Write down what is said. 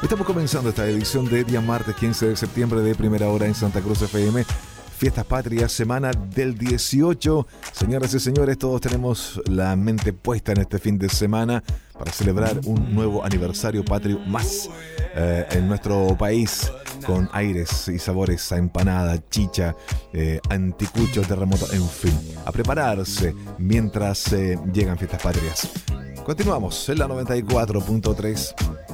Estamos comenzando esta edición de día martes 15 de septiembre de Primera Hora en Santa Cruz FM. Fiestas Patrias, semana del 18. Señoras y señores, todos tenemos la mente puesta en este fin de semana para celebrar un nuevo aniversario patrio más en nuestro país, con aires y sabores a empanada, chicha, anticucho, terremoto, en fin. A prepararse mientras llegan Fiestas Patrias. Continuamos en la 94.3.